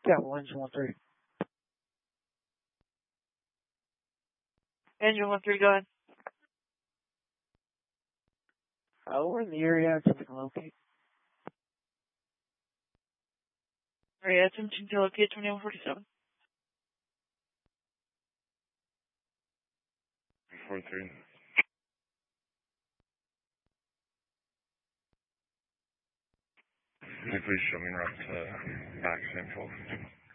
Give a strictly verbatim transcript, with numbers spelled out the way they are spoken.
Yeah, one engine one three. Engine one three, go ahead. Uh, we're in the area. If you can locate. Alright, that's seventeen to locate twenty-one forty-seven. four three. Can you please show me route to back Saint Paul?